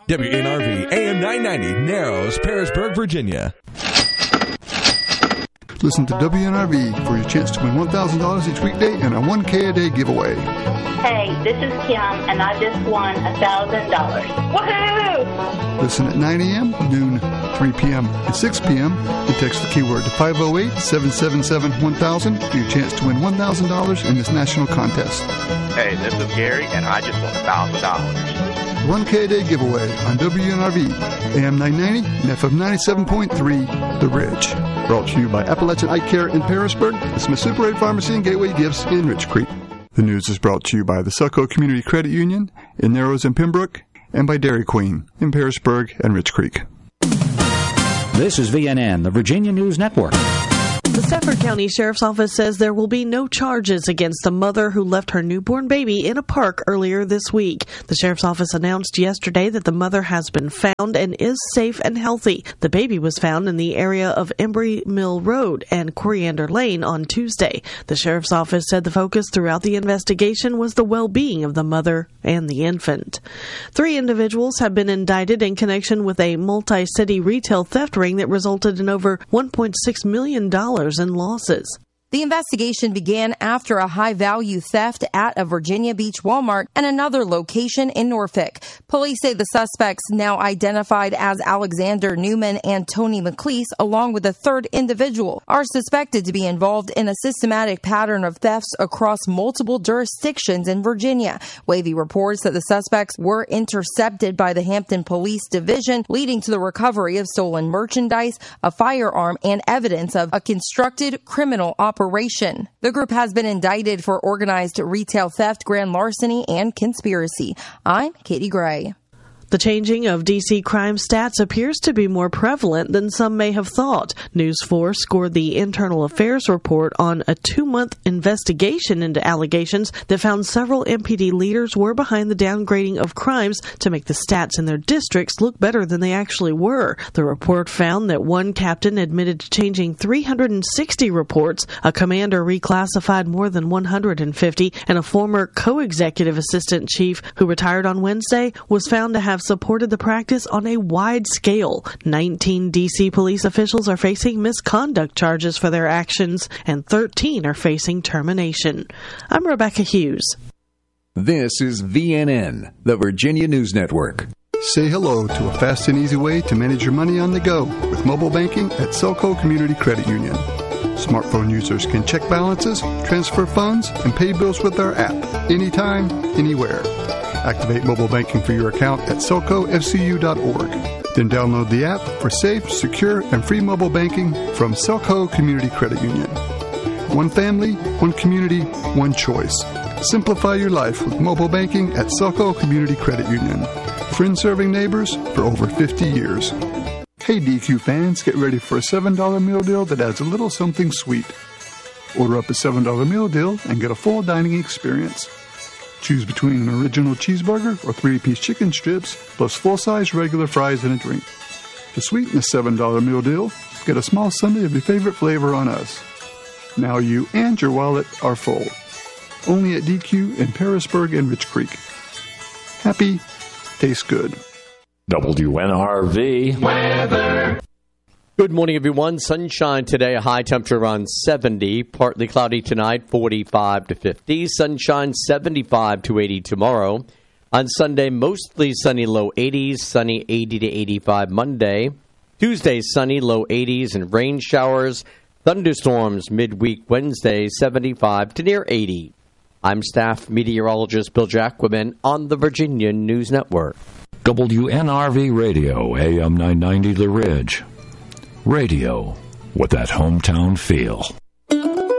WNRV AM 990, Narrows, Pearisburg, Virginia. Listen to WNRV for your chance to win $1,000 each weekday and a 1K a day giveaway. Hey, this is Kim, and I just won $1,000. Woohoo! Listen at 9 a.m., noon, 3 p.m., and 6 p.m. and text the keyword to 508-777-1000 for your chance to win $1,000 in this national contest. Hey, this is Gary, and I just won $1,000. 1K a day giveaway on WNRV, AM 990 and FM 97.3, The Ridge. Brought to you by Appalachian Eye Care in Pearisburg, the Smith Super 8 Pharmacy and Gateway Gifts in Rich Creek. The news is brought to you by the Selco Community Credit Union in Narrows and Pembroke, and by Dairy Queen in Pearisburg and Rich Creek. This is VNN, the Virginia News Network. The Stafford County Sheriff's Office says there will be no charges against a mother who left her newborn baby in a park earlier this week. The Sheriff's Office announced yesterday that the mother has been found and is safe and healthy. The baby was found in the area of Embry Mill Road and Coriander Lane on Tuesday. The Sheriff's Office said the focus throughout the investigation was the well-being of the mother and the infant. 3 individuals have been indicted in connection with a multi-city retail theft ring that resulted in over $1.6 million in losses. The investigation began after a high-value theft at a Virginia Beach Walmart and another location in Norfolk. Police say the suspects, now identified as Alexander Newman and Tony McLeese, along with a third individual, are suspected to be involved in a systematic pattern of thefts across multiple jurisdictions in Virginia. Wavy reports that the suspects were intercepted by the Hampton Police Division, leading to the recovery of stolen merchandise, a firearm, and evidence of a constructed criminal operation. The group has been indicted for organized retail theft, grand larceny, and conspiracy. I'm Katie Gray. The changing of D.C. crime stats appears to be more prevalent than some may have thought. News 4 scored the Internal Affairs report on a 2-month investigation into allegations that found several MPD leaders were behind the downgrading of crimes to make the stats in their districts look better than they actually were. The report found that one captain admitted to changing 360 reports, a commander reclassified more than 150, and a former co-executive assistant chief who retired on Wednesday was found to have supported the practice on a wide scale. 19 D.C. police officials are facing misconduct charges for their actions, and 13 are facing termination. I'm Rebecca Hughes. This is VNN, the Virginia News Network. Say hello to a fast and easy way to manage your money on the go with mobile banking at Selco Community Credit Union. Smartphone users can check balances, transfer funds, and pay bills with our app anytime, anywhere. Activate mobile banking for your account at selcofcu.org. Then download the app for safe, secure, and free mobile banking from Selco Community Credit Union. One family, one community, one choice. Simplify your life with mobile banking at Selco Community Credit Union. Friends serving neighbors for over 50 years. Hey DQ fans, get ready for a $7 meal deal that adds a little something sweet. Order up a $7 meal deal and get a full dining experience. Choose between an original cheeseburger or 3-piece chicken strips, plus full-size regular fries and a drink. To sweeten the $7 meal deal, get a small sundae of your favorite flavor on us. Now you and your wallet are full. Only at DQ in Pearisburg and Rich Creek. Happy, tastes good. WNRV weather. Good morning, everyone. Sunshine today, a high temperature around 70. Partly cloudy tonight, 45 to 50. Sunshine, 75 to 80 tomorrow. On Sunday, mostly sunny, low 80s. Sunny, 80 to 85 Monday. Tuesday, sunny, low 80s and rain showers. Thunderstorms midweek Wednesday, 75 to near 80. I'm staff meteorologist Bill Jacquemin on the Virginia News Network. WNRV Radio, AM 990 The Ridge. Radio with that hometown feel.